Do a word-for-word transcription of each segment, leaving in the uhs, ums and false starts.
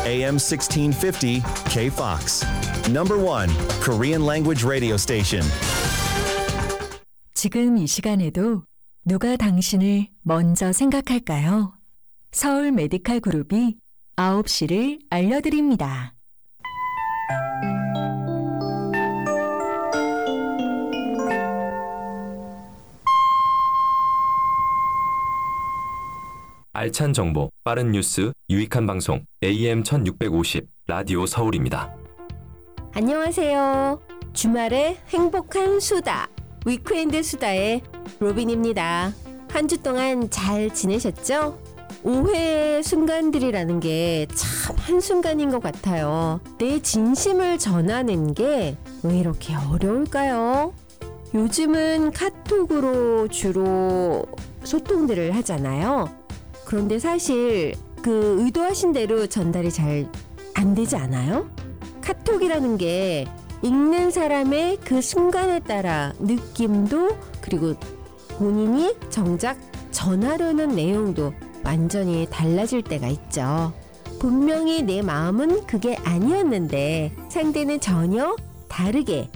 에이엠 십육백오십 K-Fox. Number one Korean language radio station. 지금 이 시간에도 누가 당신을 먼저 생각할까요? 서울 메디칼 그룹이 아홉 시를 알려드립니다. 알찬 정보, 빠른 뉴스, 유익한 방송 에이엠 천육백오십 라디오 서울입니다. 안녕하세요. 주말의 행복한 수다, 위크엔드 수다의 로빈입니다. 한 주 동안 잘 지내셨죠? 오해의 순간들이라는 게 참 한순간인 것 같아요. 내 진심을 전하는 게 왜 이렇게 어려울까요? 요즘은 카톡으로 주로 소통들을 하잖아요. 그런데 사실 그 의도하신 대로 전달이 잘 안 되지 않아요? 카톡이라는 게 읽는 사람의 그 순간에 따라 느낌도, 그리고 본인이 정작 전하려는 내용도 완전히 달라질 때가 있죠. 분명히 내 마음은 그게 아니었는데 상대는 전혀 다르게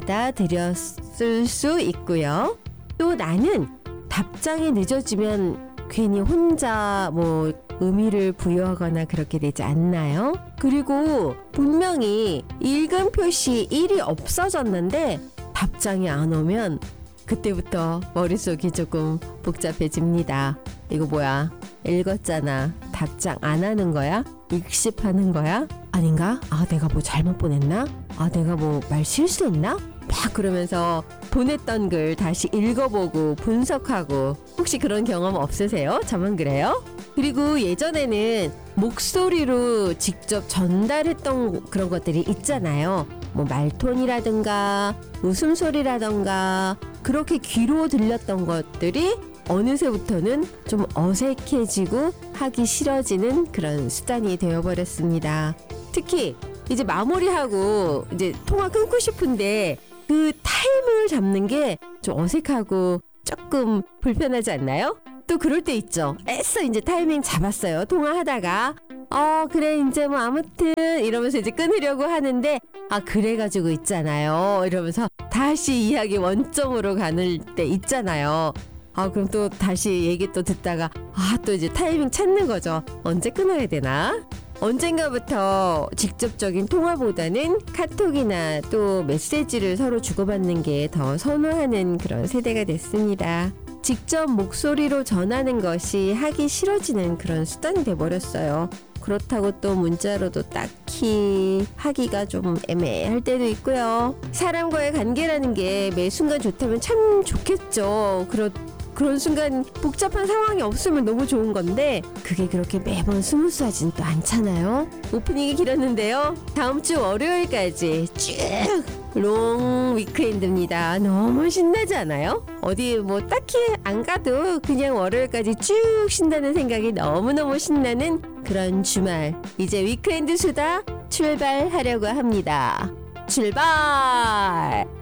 받아들였을 수 있고요. 또 나는 답장이 늦어지면 괜히 혼자 뭐 의미를 부여하거나 그렇게 되지 않나요? 그리고 분명히 읽은 표시 일이 없어졌는데 답장이 안 오면 그때부터 머릿속이 조금 복잡해집니다. 이거 뭐야? 읽었잖아. 답장 안 하는 거야? 익십하는 거야? 아닌가? 아, 내가 뭐 잘못 보냈나? 아, 내가 뭐 말 실수했나? 막 그러면서 보냈던 글 다시 읽어보고 분석하고, 혹시 그런 경험 없으세요? 저만 그래요? 그리고 예전에는 목소리로 직접 전달했던 그런 것들이 있잖아요. 뭐 말톤이라든가 웃음소리라든가 그렇게 귀로 들렸던 것들이 어느새부터는 좀 어색해지고 하기 싫어지는 그런 수단이 되어버렸습니다. 특히 이제 마무리하고 이제 통화 끊고 싶은데 그 타이밍을 잡는 게 좀 어색하고 조금 불편하지 않나요? 또 그럴 때 있죠. 애써 이제 타이밍 잡았어요. 통화하다가 어 그래 이제 뭐 아무튼 이러면서 이제 끊으려고 하는데, 아 그래가지고 있잖아요 이러면서 다시 이야기 원점으로 가는 때 있잖아요. 아 그럼 또 다시 얘기 또 듣다가 아 또 이제 타이밍 찾는 거죠. 언제 끊어야 되나? 언젠가부터 직접적인 통화보다는 카톡이나 또 메시지를 서로 주고받는 게 더 선호하는 그런 세대가 됐습니다. 직접 목소리로 전하는 것이 하기 싫어지는 그런 수단이 돼버렸어요. 그렇다고 또 문자로도 딱히 하기가 좀 애매할 때도 있고요. 사람과의 관계라는 게 매 순간 좋다면 참 좋겠죠. 그렇 그런 순간 복잡한 상황이 없으면 너무 좋은 건데 그게 그렇게 매번 스무스하진 또 않잖아요. 오프닝이 길었는데요. 다음 주 월요일까지 쭉 롱 위크엔드입니다. 너무 신나지 않아요? 어디 뭐 딱히 안 가도 그냥 월요일까지 쭉 쉰다는 생각이 너무너무 신나는 그런 주말. 이제 위크엔드 수다 출발하려고 합니다. 출발!